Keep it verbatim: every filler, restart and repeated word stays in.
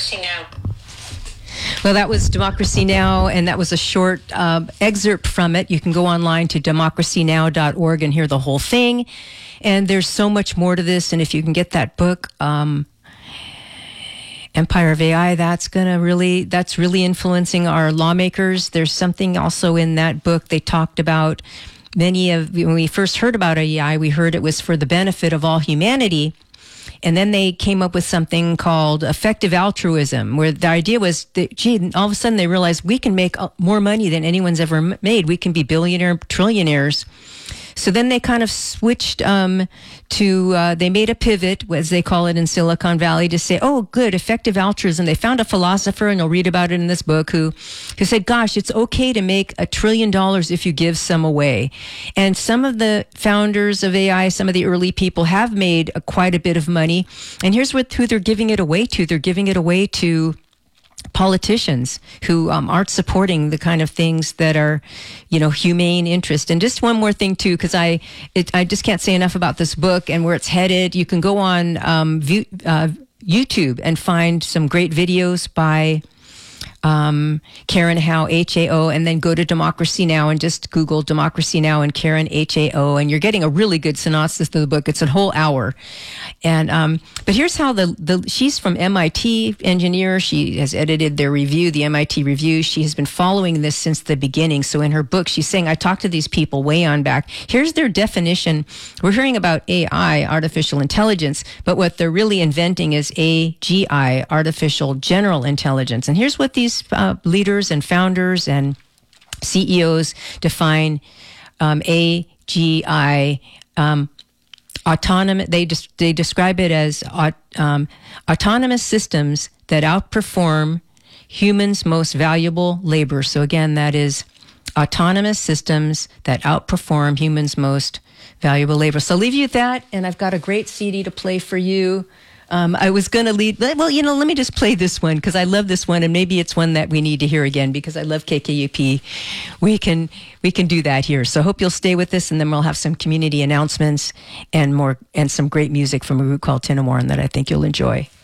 Democracy Now! Well, that was Democracy Now!, and that was a short uh, excerpt from it. You can go online to democracy now dot org and hear the whole thing. And there's so much more to this, and if you can get that book, um, Empire of A I, that's going to really, that's really influencing our lawmakers. There's something also in that book they talked about. Many of, when we first heard about A I, we heard it was for the benefit of all humanity. And then they came up with something called effective altruism, where the idea was that, gee, all of a sudden they realized we can make more money than anyone's ever made. We can be billionaire trillionaires. So then they kind of switched um, to, uh, they made a pivot, as they call it in Silicon Valley, to say, oh, good, effective altruism. They found a philosopher, and you'll read about it in this book, who, who said, gosh, it's okay to make a trillion dollars if you give some away. And some of the founders of A I, some of the early people have made a, quite a bit of money. And here's what, who they're giving it away to. They're giving it away to politicians who um, aren't supporting the kind of things that are, you know, humane interest. And just one more thing too, because I, it, I just can't say enough about this book and where it's headed. You can go on um, view, uh, YouTube and find some great videos by um, Karen Hao, H A O, and then go to Democracy Now! And just Google Democracy Now! And Karen, H A O, and you're getting a really good synopsis of the book. It's a whole hour. And um, but here's how the, the she's from M I T, engineer. She has edited their review, the M I T review. She has been following this since the beginning. So in her book, she's saying, I talked to these people way on back. Here's their definition. We're hearing about A I, artificial intelligence, but what they're really inventing is A G I, artificial general intelligence. And here's what these uh, leaders and founders and C E Os define um, A G I. Um, autonomous. They just they describe it as um, autonomous systems that outperform humans' most valuable labor. So again, that is autonomous systems that outperform humans' most valuable labor. So I'll leave you with that, and I've got a great C D to play for you. Um, I was going to lead, well, you know, let me just play this one because I love this one, and maybe it's one that we need to hear again because I love K K U P. We can we can do that here. So I hope you'll stay with us, and then we'll have some community announcements and more and some great music from a group called Tinamouran that I think you'll enjoy.